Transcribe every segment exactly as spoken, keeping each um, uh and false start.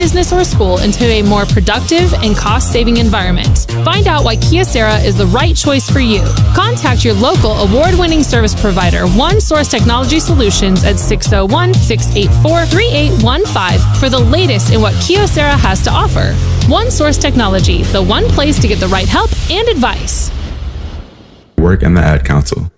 business or school into a more productive and cost-saving environment. Find out why Kyocera is the right choice for you. Contact your local award-winning service provider, One Source Technology Solutions, at six oh one, six eight four, three eight one five for the latest in what Kyocera has to offer. One Source Technology, the one place to get the right help and advice. Work and the Ad Council.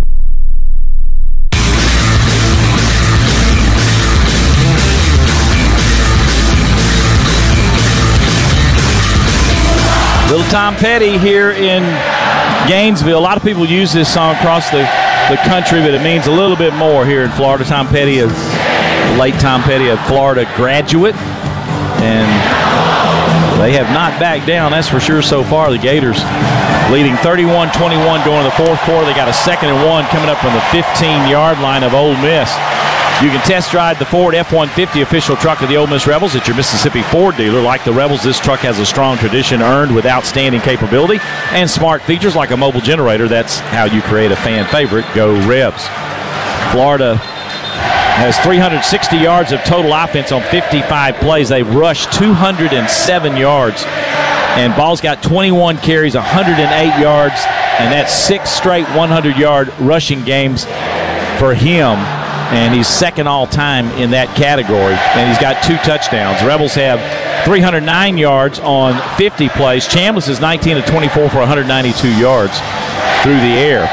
Little Tom Petty here in Gainesville. A lot of people use this song across the, the country, but it means a little bit more here in Florida. Tom Petty, a late Tom Petty, a Florida graduate, and they have not backed down, that's for sure so far. The Gators leading thirty-one twenty-one going to the fourth quarter. They got a second and one coming up from the fifteen-yard line of Ole Miss. You can test drive the Ford F one fifty official truck of the Ole Miss Rebels at your Mississippi Ford dealer. Like the Rebels, this truck has a strong tradition earned with outstanding capability and smart features like a mobile generator. That's how you create a fan favorite. Go Rebs. Florida has three hundred sixty yards of total offense on fifty-five plays. They've rushed two hundred seven yards. And Ball's got twenty-one carries, one hundred eight yards, and that's six straight hundred-yard rushing games for him. And he's second all-time in that category. And he's got two touchdowns. The Rebels have three hundred nine yards on fifty plays. Chambliss is nineteen of twenty-four for one hundred ninety-two yards through the air.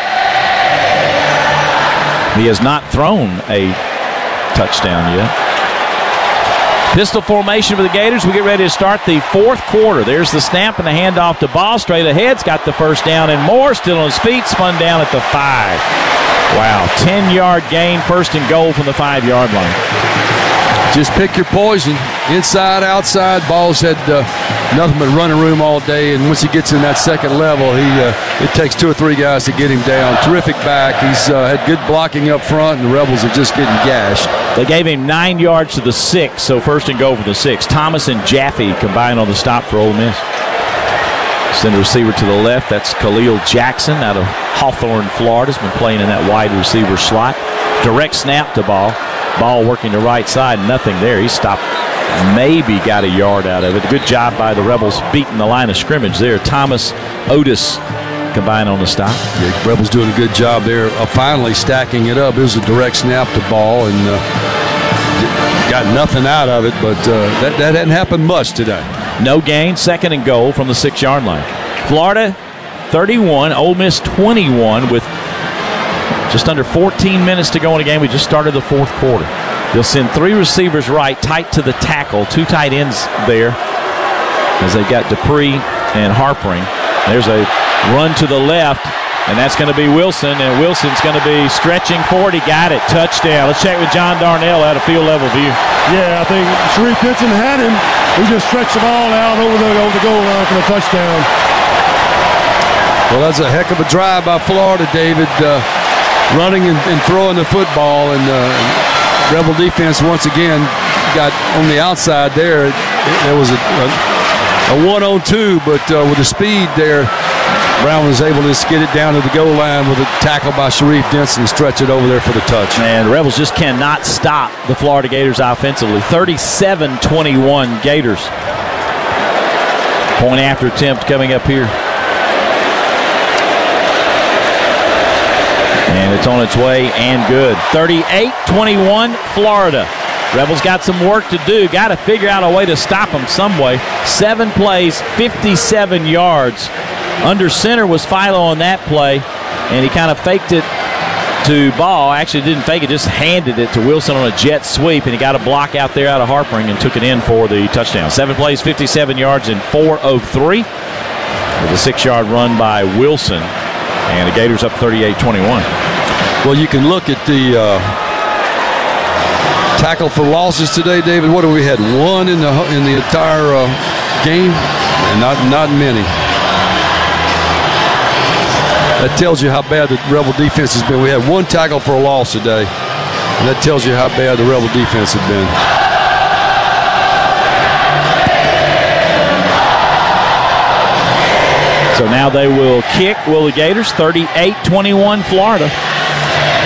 He has not thrown a touchdown yet. Pistol formation for the Gators. We get ready to start the fourth quarter. There's the snap and the handoff to Ball. Straight ahead's got the first down, and Moore still on his feet, spun down at the five. Wow, ten-yard gain, first and goal from the five-yard line. Just pick your poison. Inside, outside. Ball's had uh, nothing but running room all day, and once he gets in that second level, he uh, it takes two or three guys to get him down. Terrific back. He's uh, had good blocking up front, and the Rebels are just getting gashed. They gave him nine yards to the six, so first and goal for the six. Thomas and Jaffe combined on the stop for Ole Miss. Send a receiver to the left. That's Khalil Jackson out of Hawthorne, Florida. Has been playing in that wide receiver slot. Direct snap to Ball. Ball working the right side. Nothing there. He stopped. Maybe got a yard out of it. Good job by the Rebels beating the line of scrimmage there. Thomas, Otis combined on the stop. The Rebels doing a good job there of finally stacking it up. It was a direct snap to Ball, and uh, got nothing out of it, but uh, that, that hadn't happened much today. No gain, second and goal from the six-yard line. Florida thirty-one, Ole Miss twenty-one with just under fourteen minutes to go in the game. We just started the fourth quarter. They'll send three receivers right, tight to the tackle, two tight ends there as they've got Dupree and Harpering. There's a run to the left, and that's going to be Wilson, and Wilson's going to be stretching forward. He got it. Touchdown. Let's check with John Darnell out of field level view. Yeah, I think Sharif Pitson had him. He just stretched the ball out over the, over the goal line for the touchdown. Well, that's a heck of a drive by Florida, David. Uh, running and, and throwing the football, and uh, Rebel defense once again got on the outside there. It, it, there was a, a, a one on two, but uh, with the speed there, Brown was able to just get it down to the goal line with a tackle by Sharif Denson and stretch it over there for the touch. And the Rebels just cannot stop the Florida Gators offensively. thirty-seven twenty-one Gators. Point after attempt coming up here. And it's on its way and good. thirty-eight twenty-one Florida. Rebels got some work to do. Got to figure out a way to stop them some way. Seven plays, fifty-seven yards. Under center was Philo on that play, and he kind of faked it to Ball. Actually didn't fake it, just handed it to Wilson on a jet sweep, and he got a block out there out of Harpering and took it in for the touchdown. Seven plays, fifty-seven yards, and four oh three with a six-yard run by Wilson, and the Gators up thirty-eight twenty-one. Well, you can look at the uh, tackle for losses today, David. What have we had? One in the in the entire uh, game, and not not many. That tells you how bad the Rebel defense has been. We had one tackle for a loss today, and that tells you how bad the Rebel defense has been. So now they will kick, will the Gators, thirty-eight twenty-one Florida.